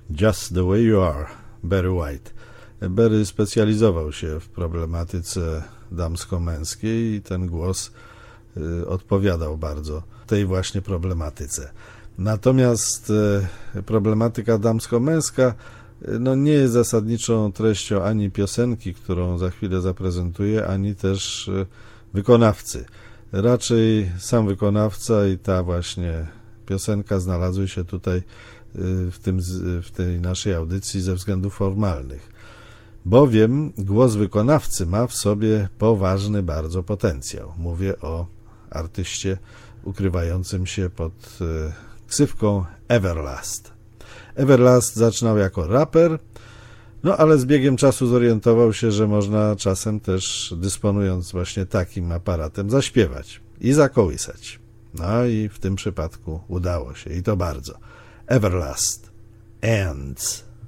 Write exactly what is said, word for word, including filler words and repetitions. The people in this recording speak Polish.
Just the way you are, Barry White. Barry specjalizował się w problematyce damsko-męskiej i ten głos y, odpowiadał bardzo tej właśnie problematyce. Natomiast y, problematyka damsko-męska y, no, nie jest zasadniczą treścią ani piosenki, którą za chwilę zaprezentuję, ani też y, wykonawcy. Raczej sam wykonawca i ta właśnie piosenka znalazły się tutaj w, tym, w tej naszej audycji ze względów formalnych, bowiem głos wykonawcy ma w sobie poważny bardzo potencjał. Mówię o artyście ukrywającym się pod ksywką Everlast. Everlast zaczynał jako raper, no ale z biegiem czasu zorientował się, że można czasem też, dysponując właśnie takim aparatem, zaśpiewać i zakołysać. No i w tym przypadku udało się i to bardzo. Everlast ends.